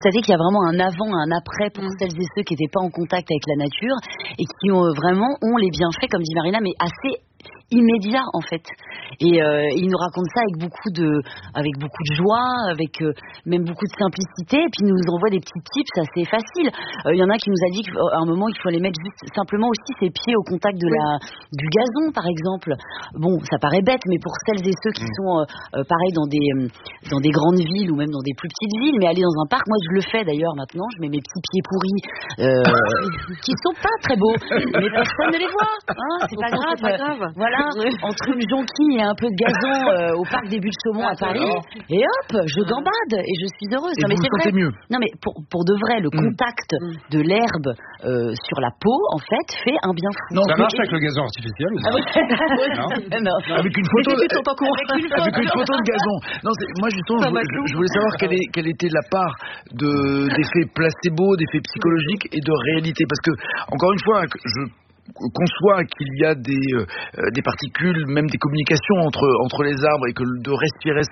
constater qu'il y a vraiment un avant, un après pour celles et ceux qui n'étaient pas en contact avec la nature et qui ont les bienfaits, comme dit Marina, mais assez immédiat en fait, et il nous raconte ça avec beaucoup de joie, avec même beaucoup de simplicité, et puis il nous envoie des petits tips assez faciles. Il y en a qui nous a dit qu'à un moment il faut aller mettre juste simplement aussi ses pieds au contact du gazon par exemple. Bon, ça paraît bête, mais pour celles et ceux qui sont pareil dans des grandes villes ou même dans des plus petites villes, mais aller dans un parc, moi je le fais d'ailleurs maintenant, je mets mes petits pieds pourris qui sont pas très beaux, mais personne ne les voit, hein, c'est pas grave. Voilà. Entre une jonquille et un peu de gazon au parc des Buttes Chaumont à Paris, et hop, je gambade et je suis heureuse. Et non, mais c'est vrai. Mieux. Non mais pour de vrai, le contact de l'herbe sur la peau, en fait, fait un bien fou. Non, ça marche avec le gazon artificiel ou pas? Non. Avec une photo de gazon. Non, moi justement, je voulais savoir quelle était la part d'effet placebo, d'effet psychologique et de réalité, parce que encore une fois, je conçoit qu'il y a des particules, même des communications entre les arbres, et que de respirer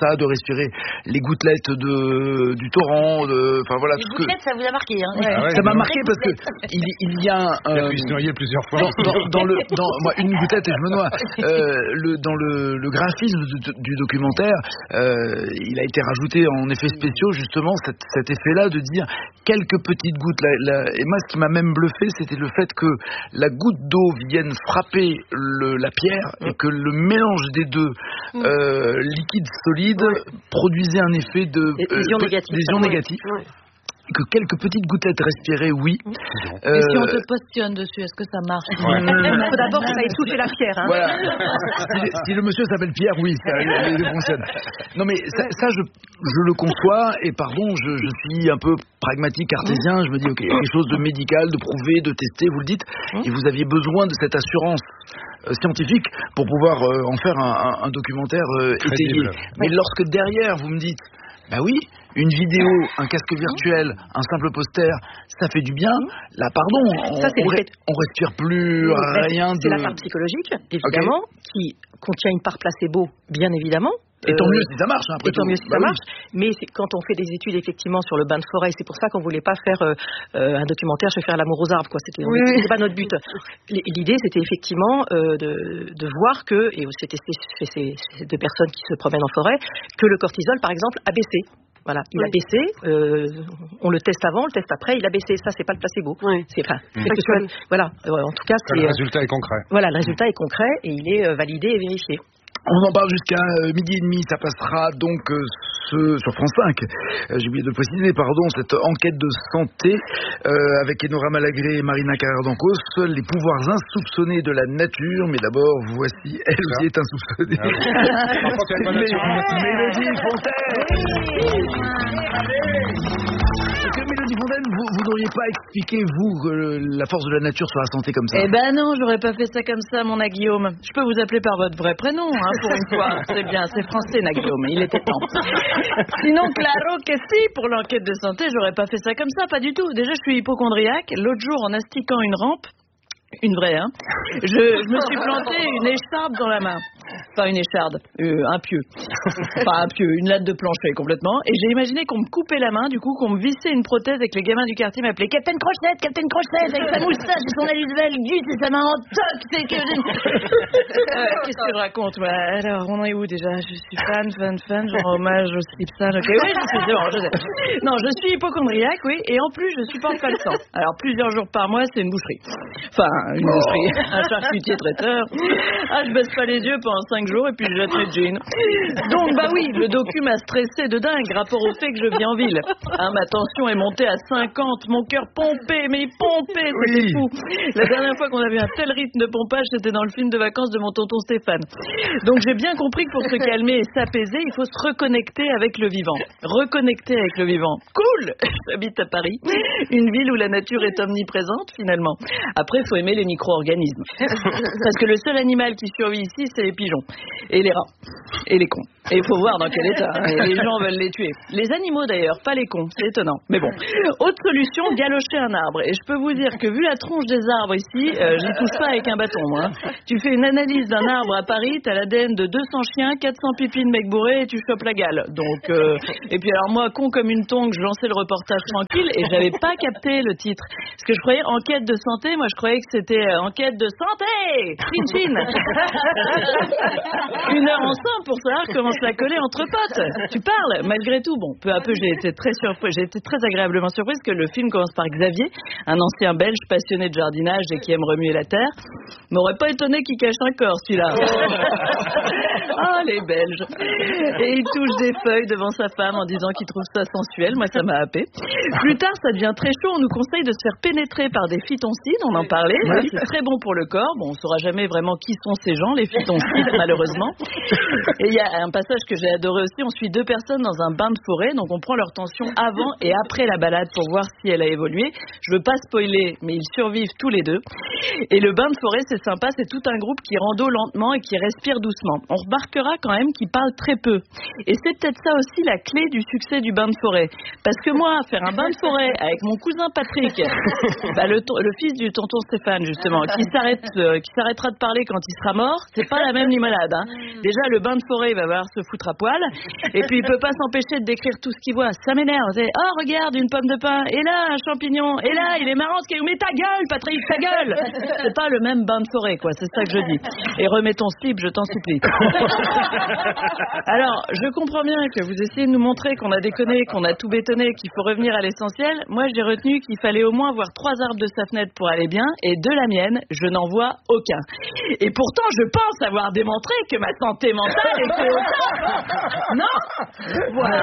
les gouttelettes du torrent, enfin voilà. Les gouttelettes, ça vous a marqué, hein? Ça m'a marqué parce que il y a il a pu se noyer plusieurs fois. Moi, une gouttelette et je me noie. Dans le graphisme du documentaire, il a été rajouté en effets spéciaux justement cet effet-là de dire quelques petites gouttes. Et moi, ce qui m'a même bluffé, c'était le fait que la goutte d'eau vienne frapper la pierre et que le mélange des deux liquides solides produisait un effet des ions négatifs. Que quelques petites gouttelettes respirées, oui. Et si on te positionne dessus, est-ce que ça marche? Il faut d'abord que ça ait touché la pierre. Hein. Voilà. Si le monsieur s'appelle Pierre, oui, ça fonctionne. Non mais ça je le conçois, et pardon, je suis un peu pragmatique, cartésien, je me dis ok, quelque chose de médical, de prouvé, de testé, vous le dites, et vous aviez besoin de cette assurance scientifique pour pouvoir en faire un documentaire étayé. Mais lorsque derrière vous me dites, bah oui, une vidéo, un casque virtuel, un simple poster, ça fait du bien. Là, pardon, on respire plus rien de... C'est la part psychologique, évidemment, qui contient une part placebo, bien évidemment. Et tant mieux si ça marche, après tout. Tant mieux si ça marche. Mais quand on fait des études, effectivement, sur le bain de forêt, c'est pour ça qu'on voulait pas faire un documentaire, je vais faire l'amour aux arbres, quoi. C'était pas notre but. L'idée, c'était effectivement de voir que, et c'était ces deux personnes qui se promènent en forêt, que le cortisol, par exemple, a baissé. Voilà, il a baissé. On le teste avant, on le teste après. Il a baissé. Ça, c'est pas le placebo. C'est factuel. Voilà. En tout cas, le résultat est concret. Voilà, le résultat est concret et il est validé et vérifié. On en parle jusqu'à 12h30, ça passera donc sur France 5. J'ai oublié de le préciser, cette enquête de santé avec Enora Malagré et Marina Carrère-Dancos, les pouvoirs insoupçonnés de la nature. Mais d'abord, voici elle qui est insoupçonnée. Mélodie Fontaine. Est-ce que Mélodie Fontaine, vous n'auriez pas expliqué, vous, la force de la nature sur la santé comme ça? Eh ben non, j'aurais pas fait ça comme ça, mon Guillaume. Je peux vous appeler par votre vrai prénom, hein, pour une fois. C'est bien, c'est français, Guillaume, il était temps. Sinon, claro que si, pour l'enquête de santé, j'aurais pas fait ça comme ça, pas du tout. Déjà, je suis hypocondriaque. L'autre jour, en astiquant une rampe, une vraie, hein, je me suis planté une écharpe dans la main. Enfin, une écharde, un pieu. Enfin, un pieu, une latte de plancher, complètement. Et j'ai imaginé qu'on me coupait la main, du coup, qu'on me vissait une prothèse et que les gamins du quartier m'appelaient Captain Crochette, avec sa moustache et son nariz valgus et sa main en toc. Qu'est-ce que je raconte, moi? Alors, on est où déjà? Je suis fan, je rends hommage au slipsage. Ok, oui, je sais. Non, je suis hypocondriaque, oui, et en plus, je supporte pas le sang. Alors, plusieurs jours par mois, c'est une boucherie. Enfin, une boucherie, un charcutier traiteur. Ah, je baisse pas les yeux pendant 5 jours et puis je jette mes jeans. Donc, bah oui, le docu m'a stressé de dingue, rapport au fait que je vis en ville. Hein, ma tension est montée à 50, mon cœur pompé, c'était fou. La dernière fois qu'on avait un tel rythme de pompage, c'était dans le film de vacances de mon tonton Stéphane. Donc, j'ai bien compris que pour se calmer et s'apaiser, il faut se reconnecter avec le vivant. Cool. J'habite à Paris, une ville où la nature est omniprésente, finalement. Après, il faut aimer les micro-organismes. Parce que le seul animal qui survit ici, c'est les pigeons. Et les rats. Et les cons. Et il faut voir dans quel état. Et les gens veulent les tuer. Les animaux d'ailleurs, pas les cons. C'est étonnant. Mais bon. Autre solution, galocher un arbre. Et je peux vous dire que vu la tronche des arbres ici, j'y touche pas avec un bâton. Hein. Tu fais une analyse d'un arbre à Paris, t'as l'ADN de 200 chiens, 400 pipis de mecs bourrés et tu chopes la gale. Donc, et puis alors moi, con comme une tongue, je lançais le reportage tranquille et j'avais pas capté le titre. Parce que je croyais enquête de santé, moi je croyais que c'était enquête de santé. Chin chin. 1 heure ensemble pour savoir comment se la coller entre potes. Tu parles. Malgré tout, bon, peu à peu, j'ai été très agréablement surprise que le film commence par Xavier, un ancien Belge passionné de jardinage et qui aime remuer la terre. M'aurait pas étonné qu'il cache un corps, celui-là. Ah, les Belges. Et il touche des feuilles devant sa femme en disant qu'il trouve ça sensuel. Moi, ça m'a happé. Plus tard, ça devient très chaud. On nous conseille de se faire pénétrer par des phytoncides. On en parlait. Oui. C'est très bon pour le corps. Bon, on saura jamais vraiment qui sont ces gens, les phytoncides, malheureusement. Et il y a un passage que j'ai adoré aussi. On suit 2 personnes dans un bain de forêt. Donc, on prend leur tension avant et après la balade pour voir si elle a évolué. Je veux pas spoiler, mais ils survivent tous les 2. Et le bain de forêt, c'est sympa. C'est tout un groupe qui rando lentement et qui respire doucement. On remarquera quand même qu'ils parlent très peu. Et c'est peut-être ça aussi la clé du succès du bain de forêt. Parce que moi, faire un bain de forêt avec mon cousin Patrick, le fils du tonton Stéphane, justement, qui s'arrêtera de parler quand il sera mort, c'est pas la même limonade. Hein. Déjà, le bain de forêt, il va falloir se foutre à poil. Et puis, il peut pas s'empêcher de décrire tout ce qu'il voit. Ça m'énerve. Oh, regarde, une pomme de pin. Et là, un champignon. Et là, il est marrant ce qu'il y a. Mais ta gueule, Patrick, ta gueule. C'est pas le même bain de forêt, quoi. C'est ça que je dis. Et remets ton slip, je t'en supplie. Alors, je comprends bien que vous essayez de nous montrer qu'on a déconné, qu'on a tout bétonné, qu'il faut revenir à l'essentiel. Moi, j'ai retenu qu'il fallait au moins voir 3 arbres de sa fenêtre pour aller bien, et de la mienne, je n'en vois aucun. Et pourtant, je pense avoir démontré que ma santé mentale était au top. Non ? Voilà.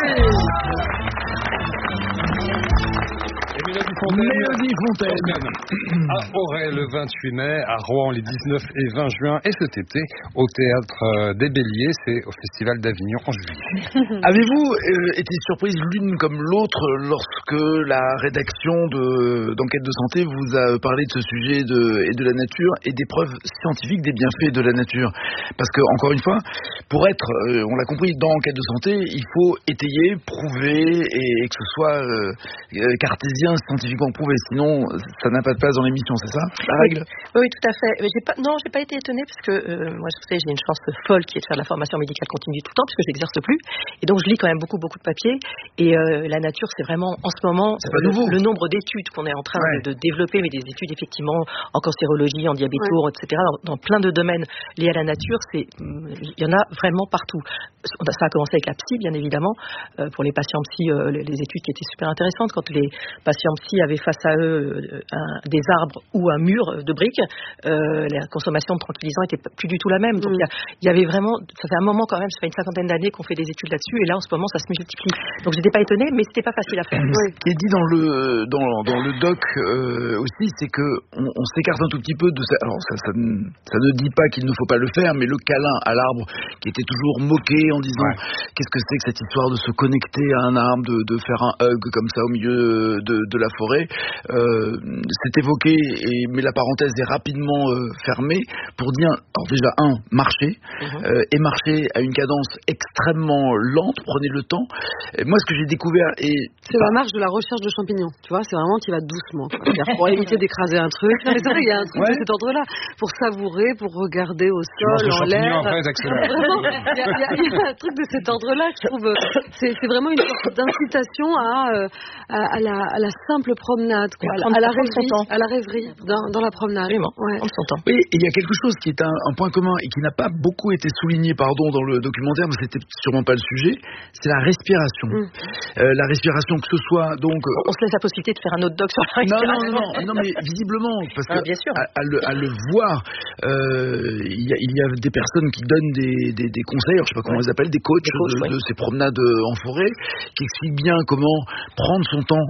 Mélodie Fontaine. À Auray le 28 mai, à Rouen les 19 et 20 juin, et cet été au Théâtre des Béliers, c'est au Festival d'Avignon en juillet. Avez-vous été surprise l'une comme l'autre lorsque la rédaction d'Enquête de santé vous a parlé de ce sujet et de la nature et des preuves scientifiques des bienfaits de la nature? Parce que, encore une fois, pour être, on l'a compris, dans Enquête de santé, il faut étayer, prouver et que ce soit cartésien, scientifiquement prouvé, sinon ça n'a pas de place dans l'émission, c'est ça la règle? Oui, tout à fait. Mais j'ai pas été étonnée parce que moi, vous savez, j'ai une chance folle qui est de faire de la formation médicale continue tout le temps parce que j'exerce plus, et donc je lis quand même beaucoup de papiers. Et la nature, c'est vraiment en ce moment le nombre d'études qu'on est en train de développer, mais des études effectivement en cancérologie, en diabétologie, etc. Dans plein de domaines liés à la nature, il y en a vraiment partout. Ça a commencé avec la psy, bien évidemment, pour les patients psy, les études qui étaient super intéressantes quand les patients psy avaient face à eux des arbres ou un mur de briques, la consommation de tranquillisants était plus du tout la même. Donc il y avait vraiment, ça fait un moment quand même, ça fait une 50aine d'années qu'on fait des études là-dessus, et là en ce moment ça se multiplie. Donc j'étais pas étonnée, mais c'était pas facile à faire. Ce qui est dit dans le doc aussi, c'est que on s'écarte un tout petit peu de ça. Alors ça ne dit pas qu'il ne faut pas le faire, mais le câlin à l'arbre qui était toujours moqué en disant qu'est-ce que c'est que cette histoire de se connecter à un arbre, de faire un hug comme ça au milieu de la forêt, c'est évoqué, mais la parenthèse est rapidement fermée pour dire, alors déjà marcher, et marcher à une cadence extrêmement lente, prenez le temps. Et moi, ce que j'ai découvert, c'est la marche de la recherche de champignons, tu vois, c'est vraiment tu vas doucement, pour éviter d'écraser un truc. C'est vrai, il y a un truc de cet ordre-là, pour savourer, pour regarder au sol, en l'air. Vraiment, il y a un truc de cet ordre-là, je trouve, c'est vraiment une sorte d'incitation à la simple promenade, quoi, à la rêverie dans la promenade. On s'entend. Oui, et il y a quelque chose qui est un point commun et qui n'a pas beaucoup été souligné, dans le documentaire, mais c'était sûrement pas le sujet, c'est la respiration. La respiration, que ce soit donc. On se laisse la possibilité de faire un autre doc sur la respiration. Non, mais visiblement, parce que bien sûr. à le voir, il y a des personnes qui donnent des conseils, alors je sais pas comment on les appelle, des coachs de ces promenades en forêt, qui expliquent bien comment prendre son temps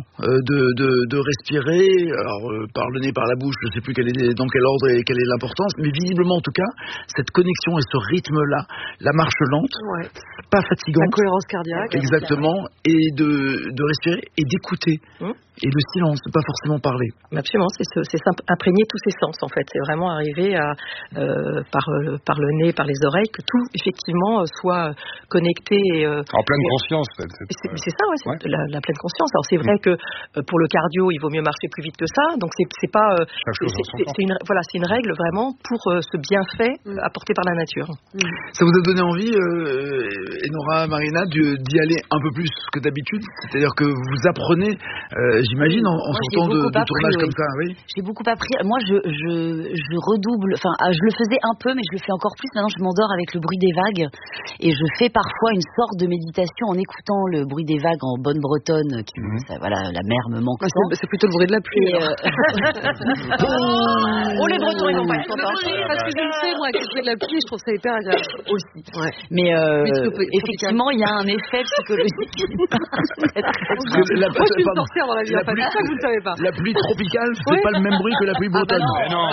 de respirer, alors par le nez, par la bouche, je sais plus dans quel ordre et quelle est l'importance, mais visiblement en tout cas, cette connexion et ce rythme-là, la marche lente, pas fatigante, la cohérence cardiaque, exactement, et de respirer et d'écouter. Et le silence, ne pas forcément parler. Absolument, c'est imprégner tous ses sens en fait. C'est vraiment arriver à par le nez, par les oreilles, que tout effectivement soit connecté. En pleine conscience. C'est ça, ouais. La pleine conscience. Alors c'est vrai que pour le cardio, il vaut mieux marcher plus vite que ça. Donc c'est pas. C'est une règle vraiment pour ce bienfait apporté par la nature. Ça vous a donné envie, Enora, Marina, d'y aller un peu plus que d'habitude? C'est-à-dire que vous apprenez, j'imagine, en sortant de tournage comme ça, oui. J'ai beaucoup appris. Moi, je redouble. Enfin, je le faisais un peu, mais je le fais encore plus. Maintenant, je m'endors avec le bruit des vagues, et je fais parfois une sorte de méditation en écoutant le bruit des vagues en bonne bretonne. Voilà, la mer me manque. C'est plutôt le bruit de la pluie. Les Bretons, ils n'ont pas été contents. Parce que je le fais, moi, avec le bruit de la pluie, je trouve ça hyper agréable aussi. Ouais. Mais effectivement, il y a un effet psychologique. Moi, je suis une sorcière dans la vie. C'est ça que vous ne savez pas. La pluie tropicale, c'est pas le même bruit que la pluie bretonne.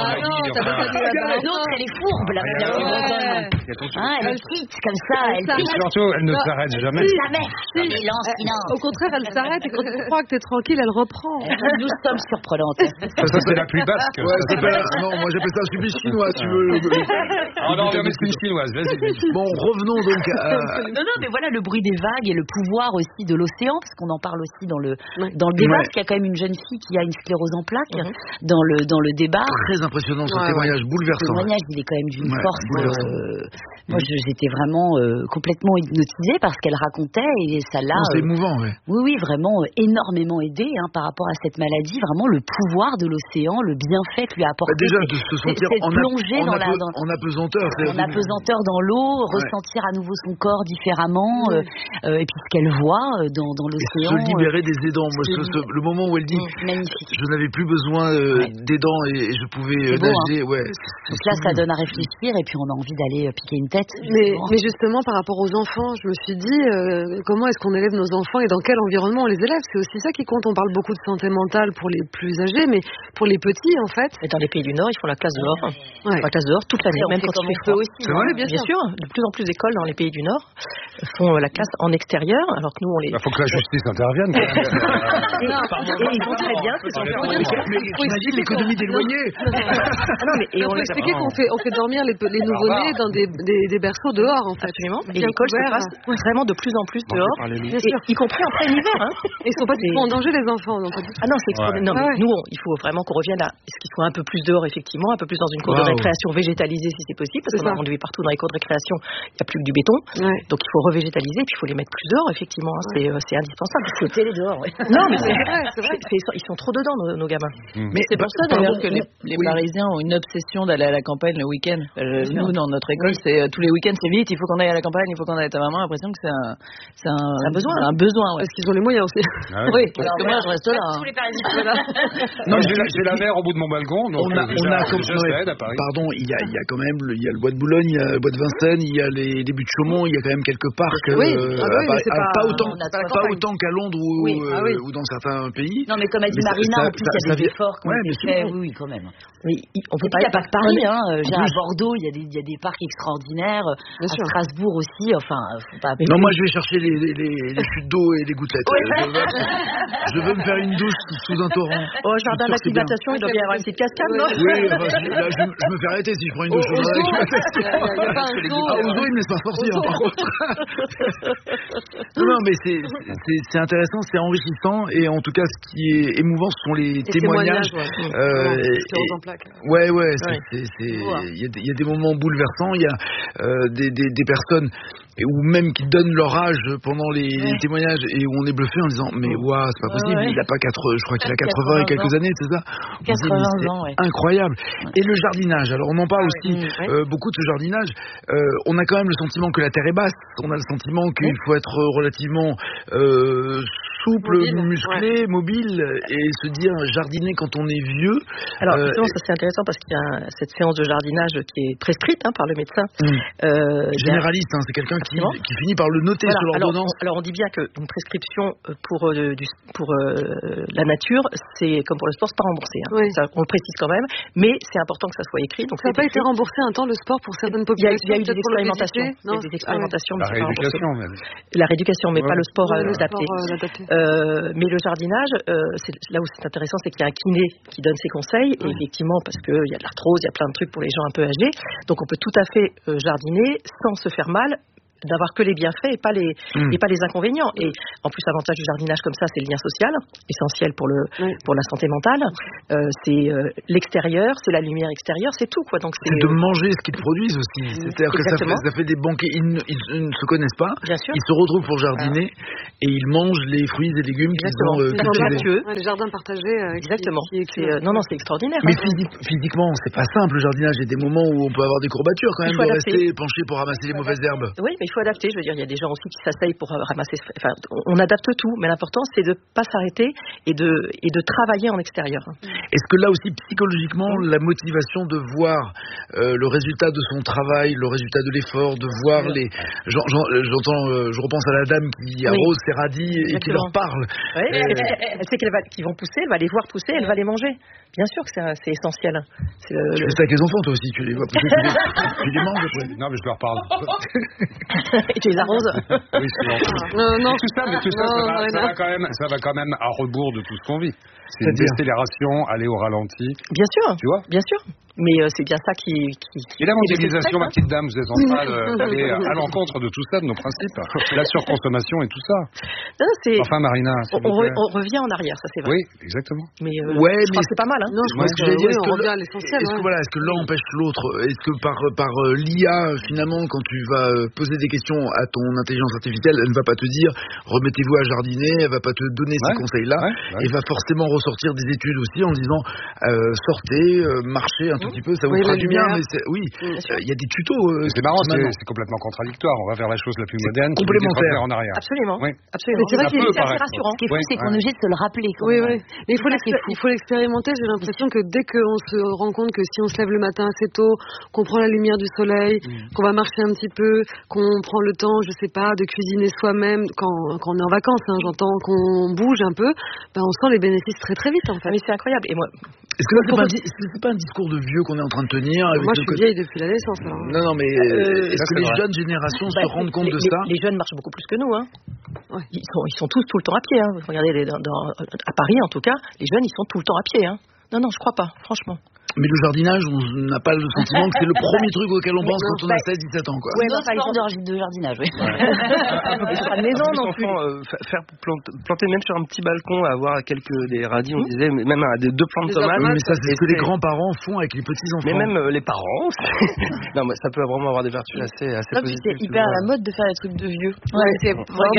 L'autre, elle est fourbe, la pluie bretonne. Elle quitte comme ça. Surtout, elle ne s'arrête jamais. Silence. Au contraire, elle s'arrête et quand tu crois que t'es tranquille, elle reprend. Nous sommes surprenantes. Ça, c'est la pluie basque. Non, moi j'appelle ça un subis chinois, tu veux. Non, on va mettre une chinoise, vas-y. Bon, revenons donc à... Non, mais voilà, le bruit des vagues et le pouvoir aussi de l'océan, parce qu'on en parle aussi dans le débat, parce qu'il y a quand même une jeune fille qui a une sclérose en plaques dans le débat. Très impressionnant, ce témoignage bouleversant. Ce témoignage, il est quand même d'une force. Moi, j'étais vraiment complètement hypnotisée par ce qu'elle racontait, et ça l'a... C'est émouvant, oui. Oui, vraiment énormément aidé par rapport à cette maladie. Vraiment, le pouvoir de l'océan, le bienfait que lui a apporté. Déjà, de se sentir en apesanteur. En apesanteur dans l'eau, ressentir à nouveau son corps différemment, et puis ce qu'elle voit dans l'océan. Et se libérer des aidants. Moi, le moment où elle dit je n'avais plus besoin d'aidants et je pouvais nager. Donc là, ça donne à réfléchir, et puis on a envie d'aller piquer une tête. Mais justement, par rapport aux enfants, je me suis dit, comment est-ce qu'on élève nos enfants et dans quel environnement on les élève? C'est aussi ça qui compte. On parle beaucoup de santé mentale pour les plus âgés, mais pour les petits, en fait. Et dans les pays du Nord, ils font la classe dehors. La classe dehors toute l'année, même quand il fait feu aussi. C'est vrai, bien sûr. De plus en plus d'écoles dans les pays du Nord font la classe en extérieur, alors que nous, on les... Il faut que la justice intervienne, quand même. Et ils vont très bien, ces enfants. Mais t'imagines l'économie des loyers. Et on expliquer qu'on fait dormir les nouveau-nés dans des berceaux dehors, en fait. Absolument. Et l'école se passe vraiment de plus en plus dehors, y compris en plein hiver. Ils sont pas du tout en danger, les enfants. Non, c'est extraordinaire. Nous, il faut vraiment qu'on revienne à ce qu'il faut un peu plus dehors, effectivement, un peu plus dans une cour de récréation végétalisée si c'est possible, parce qu'on a rendu partout dans les cours de récréation, il n'y a plus que du béton. Donc il faut revégétaliser, puis il faut les mettre plus dehors, effectivement. C'est indispensable. Il faut les dehors, Non, mais c'est vrai. Ils sont trop dedans, nos gamins. Mais c'est pour ça d'ailleurs que les Parisiens ont une obsession d'aller à la campagne le week-end. Nous, dans notre école, c'est tous les week-ends, c'est vite, il faut qu'on aille à la campagne, il faut qu'on aille. T'as vraiment l'impression que c'est un besoin. Parce qu'ils ont les moyens aussi. Oui, parce que moi, je reste là. Tous les Parisiens. Non, j'ai la mer au bout de mon balcon, donc à Paris. Pardon, il y a quand même le bois de Boulogne, il y a le bois de Vincennes, il y a les buts de Chaumont, il y a quand même quelques parcs. Pas autant qu'à Londres ou dans certains pays. Non, mais comme a dit Marina, en plus, il y a des efforts qu'on fait. Oui, quand même. On peut pas, il n'y a pas que Paris. À Bordeaux, il y a des parcs extraordinaires. À Strasbourg aussi. Enfin, faut pas. Non, moi, je vais chercher les chutes d'eau et les gouttelettes. Je veux me faire une douche sous un torrent. Au jardin d'acclimatation, il doit bien y avoir une petite cascade, non? Oui, là, je me fais arrêter si je prends une douche. Au zoo, il me laisse pas sortir, par contre. Non, mais c'est intéressant, c'est enrichissant, et en tout cas, ce qui est émouvant, ce sont les témoignages. Il y a des moments bouleversants, il y a des personnes ou même qui donnent leur âge pendant les témoignages, et où on est bluffé en disant mais c'est pas possible, il a pas je crois qu'il a 80 et quelques années, c'est ça? 80 ans, incroyable. Et le jardinage, alors on en parle aussi beaucoup de ce jardinage. On a quand même le sentiment que la terre est basse, on a le sentiment qu'il faut être relativement souple, musclé, mobile, et se dire jardiner quand on est vieux. Alors justement, ça c'est intéressant parce qu'il y a cette séance de jardinage qui est prescrite par le médecin. Généraliste, c'est quelqu'un qui finit par le noter sur l'ordonnance. Alors on dit bien qu'une prescription pour la nature, c'est comme pour le sport, c'est pas remboursé. Ça, on le précise quand même, mais c'est important que ça soit écrit. Donc ça n'a pas été remboursé un temps, le sport, pour certaines populations? Il y a eu des expérimentations. Il y a eu des expérimentations, mais la rééducation, mais pas le sport adapté. La rééducation, mais pas le sport. La rééducation, mais pas le sport adapté. La rééducation, mais pas le sport. Oui, parce que moi, je reste là. Parce que moi, je reste là. Non, mais et on Mais le jardinage, c'est là où c'est intéressant, c'est qu'il y a un kiné qui donne ses conseils. Et effectivement, parce qu'il y a de l'arthrose, il y a plein de trucs pour les gens un peu âgés. Donc on peut tout à fait jardiner sans se faire mal, d'avoir que les bienfaits et pas les inconvénients. Et en plus, l'avantage du jardinage comme ça, c'est le lien social, essentiel pour la santé mentale. C'est l'extérieur, c'est la lumière extérieure, c'est tout, quoi. Donc c'est de manger ce qu'ils produisent aussi. C'est-à-dire que ça fait des banquets. Ils ne se connaissent pas. Bien sûr. Ils se retrouvent pour jardiner et ils mangent les fruits et légumes qu'ils ont cultivés. Les jardins partagés. Exactement. C'est extraordinaire. Mais physiquement, c'est pas simple le jardinage. Il y a des moments où on peut avoir des courbatures quand même, de rester penché pour ramasser les mauvaises herbes. Oui, mais il faut adapter. Je veux dire, il y a des gens aussi qui s'asseyent pour ramasser. Enfin, on adapte tout, mais l'important c'est de pas s'arrêter et de travailler en extérieur. Est-ce que là aussi psychologiquement, la motivation de voir le résultat de son travail, le résultat de l'effort, de voir je repense à la dame qui arrose ses radis et qui leur parle. Oui, elle sait qu'ils vont pousser, elle va les voir pousser, elle va les manger. Bien sûr que c'est essentiel. Tu fais ça avec les enfants toi aussi, tu les vois pousser, tu les manges après. Non mais je leur parle. Et tu les arroses. Oui, Non. Tout ça, ça va quand même à rebours de tout ce qu'on vit. C'est une décélération, aller au ralenti. Bien sûr. Tu vois ? Bien sûr. Mais c'est bien ça qui... Et la mondialisation, ma petite dame, vous êtes en train d'aller à l'encontre de tout ça, de nos principes. La surconsommation et tout ça. Non, enfin, Marina, on revient en arrière, ça c'est vrai. Oui, exactement. Mais je crois que c'est pas mal. Hein. Non, je pense on revient à l'essentiel. Est-ce que l'un empêche l'autre ? Est-ce que par l'IA, finalement, quand tu vas poser des questions à ton intelligence artificielle, elle ne va pas te dire remettez-vous à jardiner, elle va pas te donner ces conseils-là, et va forcément ressortir des études aussi en disant sortez, marchez un tout petit peu, ça vous fera du bien, mais il y a des tutos. C'est marrant, c'est complètement contradictoire. On va vers la chose la plus moderne, complémentaire en arrière. Absolument. Mais c'est vrai que c'est assez rassurant. Ce qui est fou, c'est qu'on est obligé de se le rappeler. Oui. Mais il faut l'expérimenter. J'ai l'impression que dès qu'on se rend compte que si on se lève le matin assez tôt, qu'on prend la lumière du soleil, qu'on va marcher un petit peu, qu'on prend le temps, je sais pas, de cuisiner soi-même, quand on est en vacances, j'entends, qu'on bouge un peu, on sent les bénéfices très très vite en fait. Mais c'est incroyable. Et moi, est-ce que là, c'est pas un discours de vieux qu'on est en train de tenir avec moi, je suis vieille depuis la naissance. Non, mais est-ce que les jeunes générations se rendent compte de ça ? Les jeunes marchent beaucoup plus que nous. Ils sont tous tout le temps à pied. Vous regardez à Paris, en tout cas, les jeunes, ils sont tout le temps à pied. Non, je crois pas, franchement. Mais le jardinage, on n'a pas le sentiment que c'est le premier truc auquel on pense quand on a 16-17 ans, quoi. Ouais, de jardinage, oui. À la maison, non plus. Faire planter même sur un petit balcon, avoir des radis, on disait, même à deux plantes de tomates. Mais ça, c'est ce que les grands-parents font avec les petits-enfants. Mais même les parents. Non, mais ça peut vraiment avoir des vertus assez positives. C'est hyper à la mode de faire des trucs de vieux. Ouais, c'est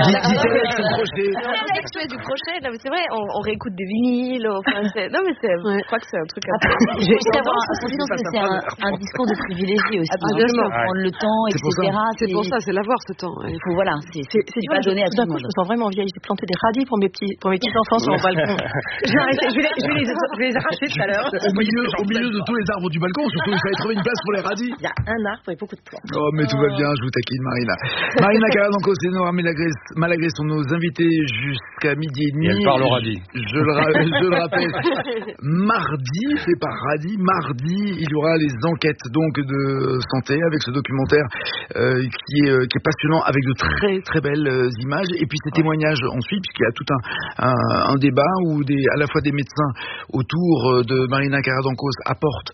du crochet. Non, mais c'est vrai, on réécoute des vinyles. Non, mais je crois que c'est un truc un peu... C'est un discours de privilégié aussi. Absolument. Prendre le temps, etc. C'est pour ça, c'est l'avoir ce temps. Il faut, c'est pas donné à tout le monde. Je me sens vraiment vieille. J'ai planté des radis pour mes petits-enfants sur mon balcon. Je vais les arracher tout à l'heure. Au milieu de tous les arbres du balcon, surtout, il fallait trouver une place pour les radis. Il y a un arbre et beaucoup de plantes. Oh, mais tout va bien, je vous taquine, Marina. Marina Caradanco et Nora Malagré sont nos invités jusqu'à midi et demi. Et elle parle au radis. Je le rappelle. Mardi, c'est pas radis. Mardi, il y aura les enquêtes donc de santé avec ce documentaire qui est passionnant avec de très très belles images et puis ces témoignages ensuite puisqu'il y a tout un débat où à la fois des médecins autour de Marina Caradanco apportent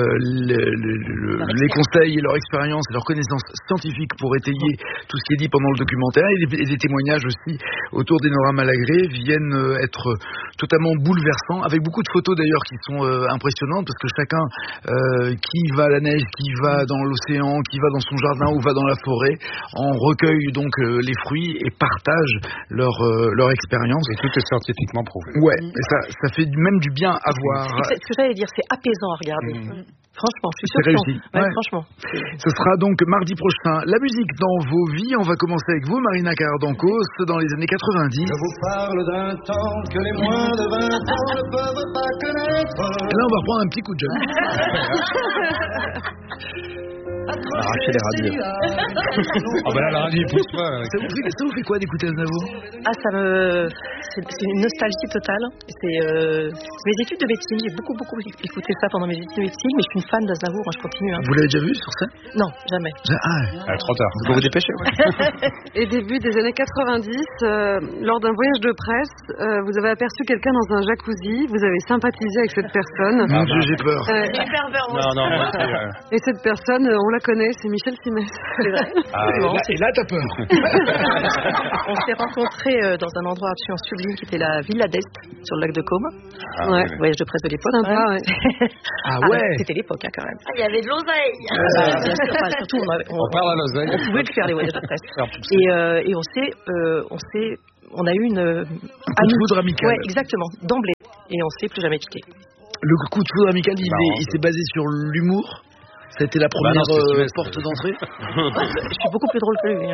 les conseils et leur expérience et leur connaissance scientifique pour étayer tout ce qui est dit pendant le documentaire et des témoignages aussi autour d'Enora Malagré viennent être totalement bouleversants avec beaucoup de photos d'ailleurs qui sont impressionnantes parce que chacun qui va à la neige, qui va dans l'océan, qui va dans son jardin ou va dans la forêt, en recueille donc les fruits et partage leur expérience. Et tout est scientifiquement prouvé. Ouais, et ça fait même du bien à voir. Ce que j'allais dire, c'est apaisant à regarder. Franchement, je suis sûre. C'est réussi. Ouais. Franchement. Ce sera donc mardi prochain. La musique dans vos vies. On va commencer avec vous, Marina Caradanco, dans les années 90. Je vous parle d'un temps que les moins de 20 ans ne peuvent pas connaître. Et là, on va reprendre un petit coup de jeune. Arracher les radios. Ah bah là, la radio, il pousse pas. Ça vous fait quoi d'écouter Aznavour? C'est une nostalgie totale. C'est mes études de médecine. J'ai beaucoup écouté ça pendant mes études de médecine, mais je suis une fan d'Aznavour. Moi, je continue. Vous l'avez déjà vu sur scène? Non, jamais. Trop tard. Vous vous dépêchez. Et début des années 90, lors d'un voyage de presse, vous avez aperçu quelqu'un dans un jacuzzi. Vous avez sympathisé avec cette personne. Mon Dieu, j'ai peur. Non, moi aussi. Et cette personne, on la connaît, c'est Michel Simès. C'est vrai. Et là, t'as peur. On s'est rencontrés dans un endroit absolument sublime qui était la Villa d'Est, sur le lac de Caume. Ouais. Voyage de presse de l'époque. Sympa, ouais. Ah ouais. C'était l'époque, quand même. Il y avait de l'oseille. Bien sûr, surtout, On parle à l'oseille. on pouvait le faire, les voyages de presse. Et on a eu une... coup de foudre amical. Ouais, exactement, d'emblée. Et on s'est plus jamais quitté. Le coup de foudre amical, il s'est basé sur l'humour. Ça a été la première porte d'entrée. Je suis beaucoup plus drôle que lui.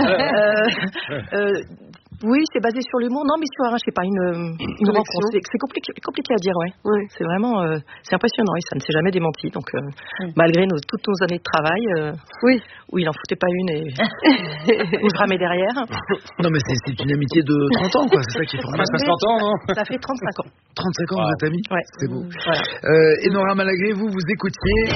Oui, c'est basé sur l'humour. Non, mais sur je sais pas, une rencontre. C'est compliqué à dire, ouais. C'est vraiment, c'est impressionnant. Et ça ne s'est jamais démenti. Donc, malgré toutes nos années de travail, où il en foutait pas une et où je ramais derrière. Non, mais c'est une amitié de 30 ans, quoi. C'est ça qui est formidable. Ça fait 30 ans, non? Ça fait 35 ans. 35 ans, vous êtes amis? Ouais. C'est beau. Voilà. Et Nora Malagré, vous écoutiez.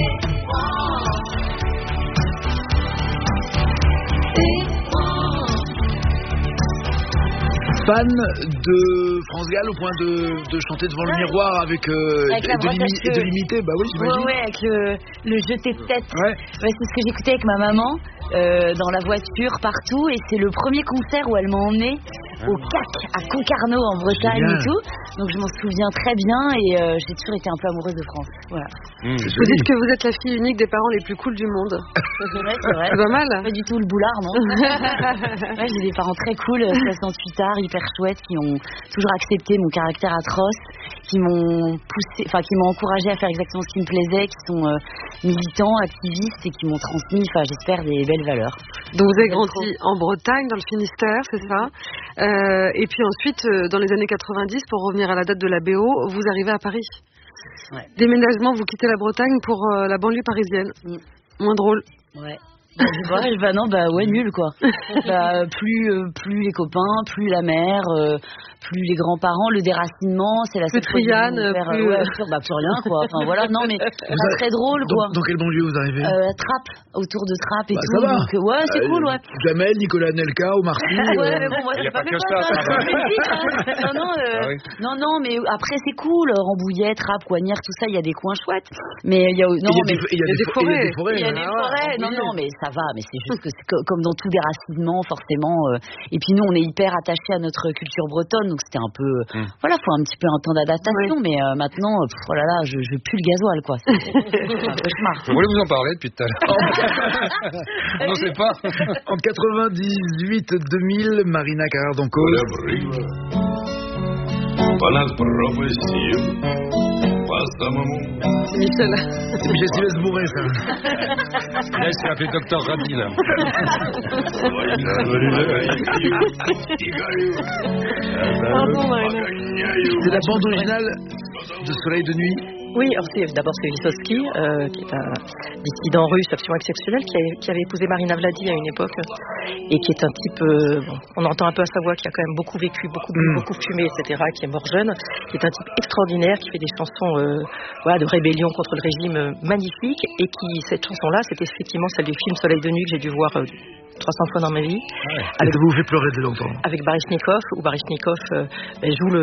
Fan de France Gall au point de chanter devant le miroir avec de l'imiter, bah oui, j'imagine. Ouais, avec le jeté de tête. Ouais, c'est ce que j'écoutais avec ma maman dans la voiture, partout, et c'est le premier concert où elle m'a emmenée au CAC à Concarneau en Bretagne et tout. Donc je m'en souviens très bien et j'ai toujours été un peu amoureuse de France. Voilà. Vous dites que vous êtes la fille unique des parents les plus cool du monde. C'est vrai. C'est pas mal. Pas du tout le boulard, non. Ouais, j'ai des parents très cool, 68 arts, hyper chouettes, qui ont toujours accepté mon caractère atroce, qui m'ont poussé, qui m'ont encouragé à faire exactement ce qui me plaisait, qui sont militants, activistes et qui m'ont transmis, j'espère, des belles valeurs. Donc vous avez grandi en Bretagne, dans le Finistère, c'est ça. Et puis ensuite, dans les années 90, pour revenir à la date de la BO, vous arrivez à Paris. Ouais. Déménagement, vous quittez la Bretagne pour la banlieue parisienne. Moins drôle. Ouais. Nul quoi. Plus les copains, plus la mère, plus les grands-parents, le déracinement, c'est la seule chose plus rien quoi. Enfin voilà, non mais c'est très drôle quoi. Dans quelle banlieue vous arrivez? Trappes, autour de Trappes et tout. Ça va. Donc, ouais, c'est cool, ouais. Jamel, Nicolas Nelka, Omar Sy. Ouais, mais bon, moi j'ai pas fait ça. Non, mais après c'est cool, Rambouillet, Trappes, Coignères, tout ça, il y a des coins chouettes. Mais il y a des forêts. Il y a des forêts. Non, mais ça va, mais c'est juste que c'est comme dans tout déracinement, forcément. Et puis nous, on est hyper attachés à notre culture bretonne, donc c'était un peu, faut un petit peu un temps d'adaptation. Mais maintenant, je pue le gasoil, quoi. C'est un cauchemar. Je voulais vous en parler depuis tout à l'heure. On ne sait pas. En 98-2000, Marina Carrère d'Encausse. C'est Michel. C'est Michel Sylvestre Bourré, ça. Là, il s'est appelé Dr Radny, là. C'est la bande originale de Soleil de nuit. Oui, alors d'abord c'est Vyssotsky, qui est un dissident russe absolument exceptionnel, qui avait épousé Marina Vladi à une époque, et qui est un type, on entend un peu à sa voix, qui a quand même beaucoup vécu, beaucoup fumé, etc., qui est mort jeune, qui est un type extraordinaire, qui fait des chansons de rébellion contre le régime magnifiques, et cette chanson-là, c'était effectivement celle du film Soleil de nuit que j'ai dû voir 300 fois dans ma vie. Ça vous fait pleurer de l'entendre. Avec Baryshnikov, où Baryshnikov joue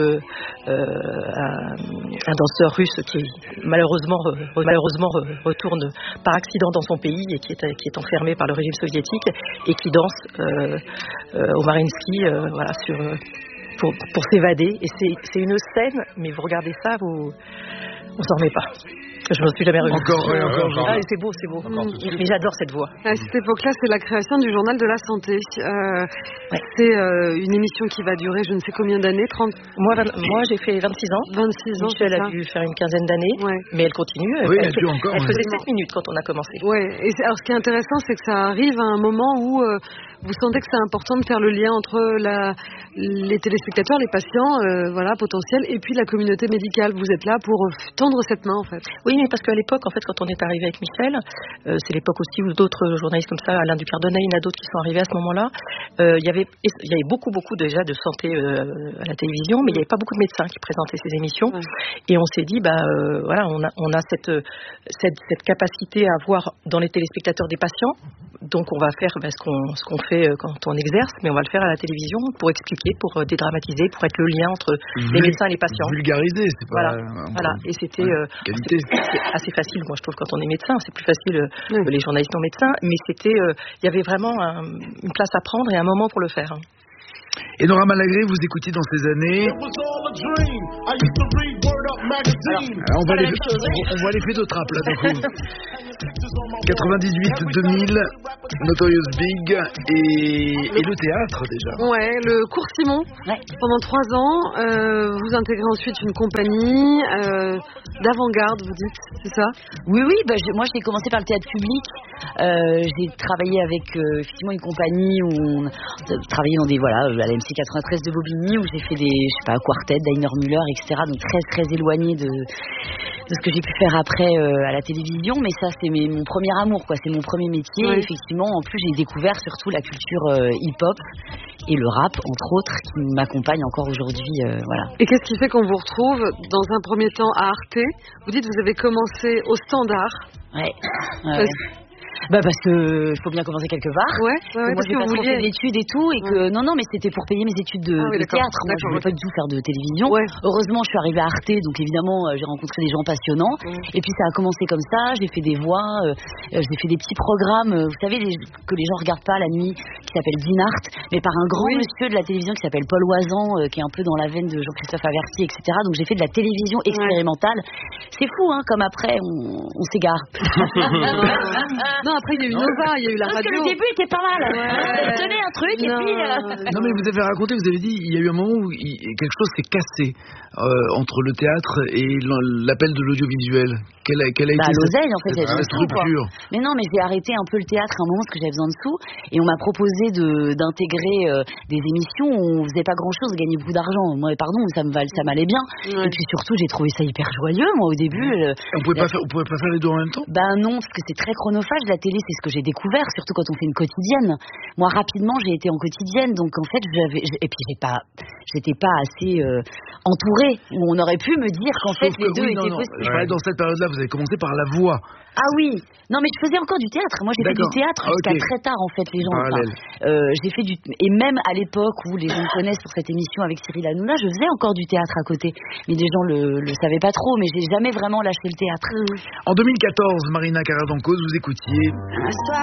un danseur russe qui malheureusement retourne par accident dans son pays et qui est enfermé par le régime soviétique et qui danse au Mariinsky pour s'évader. Et c'est une scène, mais vous regardez ça, on s'en remet pas. Je ne me suis jamais revue. Encore. C'est beau. Mais j'adore cette voix. À cette époque-là, c'est la création du Journal de la Santé. C'est une émission qui va durer je ne sais combien d'années, 30. Moi, j'ai fait 26 ans. 26 ans. Michel a dû faire une quinzaine d'années, mais elle continue. Elle faisait 7 minutes quand on a commencé. Ouais. Et alors, ce qui est intéressant, c'est que ça arrive à un moment où vous sentez que c'est important de faire le lien entre les téléspectateurs, les patients, potentiels, et puis la communauté médicale. Vous êtes là pour tendre cette main, en fait. Oui, mais parce qu'à l'époque, en fait, quand on est arrivé avec Michel, c'est l'époque aussi où d'autres journalistes comme ça, Alain Ducardonnet, il y en a d'autres qui sont arrivés à ce moment-là. Il y avait beaucoup déjà de santé à la télévision, mais il n'y avait pas beaucoup de médecins qui présentaient ces émissions. Ouais. Et on s'est dit, on a cette capacité à voir dans les téléspectateurs des patients. Donc on va faire ce qu'on fait quand on exerce, mais on va le faire à la télévision pour expliquer, pour dédramatiser, pour être le lien entre les médecins et les patients. Vulgariser, c'est pas... Voilà. Et c'était assez facile, moi je trouve, quand on est médecin. C'est plus facile que les journalistes non médecins, mais il y avait vraiment une place à prendre et un moment pour le faire. Et Nora Malagré, vous écoutez dans ces années. Alors, on voit l'effet de trappe là, du coup. 98-2000, Notorious Big et le théâtre déjà. Ouais, le Cours Simon. Ouais. Pendant 3 ans, vous intégrez ensuite une compagnie d'avant-garde, vous dites, c'est ça? Oui, moi j'ai commencé par le théâtre public. J'ai travaillé avec effectivement une compagnie où on travaillait dans à la MC 93 de Bobigny, où j'ai fait des, quartet, Dainer Müller, etc. Donc très très éloigné de ce que j'ai pu faire après à la télévision, mais ça c'est mon premier amour, quoi. C'est mon premier métier. Ouais. Effectivement, en plus j'ai découvert surtout la culture hip-hop et le rap, entre autres, qui m'accompagne encore aujourd'hui. Voilà. Et qu'est-ce qui fait qu'on vous retrouve dans un premier temps à Arte? Vous dites que vous avez commencé au Standard. Ouais. Parce que faut bien commencer quelque part. Ouais, moi j'ai pas trop fait d'études et tout, et que non, mais c'était pour payer mes études de théâtre. Moi je voulais pas du tout faire de télévision. Ouais. Heureusement je suis arrivée à Arte, donc évidemment j'ai rencontré des gens passionnants. Et puis ça a commencé comme ça. J'ai fait des voix, j'ai fait des petits programmes, vous savez, que les gens regardent pas la nuit, qui s'appelle Dinart, mais par un grand monsieur de la télévision qui s'appelle Paul Oisan, qui est un peu dans la veine de Jean-Christophe Averti, etc. Donc j'ai fait de la télévision expérimentale. C'est fou, comme après on s'égare. Non, après il y a eu Nova, il y a eu la radio. Parce que le début était pas mal. Tenez un truc et puis... Non mais vous avez raconté, vous avez dit, il y a eu un moment où quelque chose s'est cassé entre le théâtre et l'appel de l'audiovisuel. Quelle a été l'oseille, en fait, cette rupture? Mais non, mais j'ai arrêté un peu le théâtre à un moment parce que j'avais besoin de sous, et on m'a proposé d'intégrer des émissions où on faisait pas grand-chose, gagner beaucoup d'argent. Moi, pardon, ça m'allait bien. Ouais. Et puis surtout, j'ai trouvé ça hyper joyeux, moi, au début. On pouvait pas faire les deux en même temps? Non, parce que c'est très chronophage. La télé, c'est ce que j'ai découvert, surtout quand on fait une quotidienne. Moi, rapidement, j'ai été en quotidienne, donc en fait, et puis j'étais pas assez entourée, où on aurait pu me dire qu'en fait les deux étaient possibles. Je parlais dans cette période-là, vous avez commencé par la voix. Ah oui, non mais je faisais encore du théâtre. Moi j'ai fait du théâtre jusqu'à très tard en fait, les gens. J'ai fait et même à l'époque où les gens me connaissent sur cette émission avec Cyril Hanouna, je faisais encore du théâtre à côté. Mais les gens le savaient pas trop, mais j'ai jamais vraiment lâché le théâtre. En 2014, Marina Caradan-Cause, vous écoutiez